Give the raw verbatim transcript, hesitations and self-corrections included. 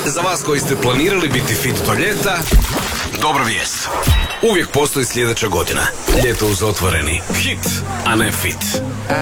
Za vas koji ste planirali biti fit do ljeta, dobra vijest. Uvijek postoji sljedeća godina. Ljeto uz otvoreni hit, a ne fit.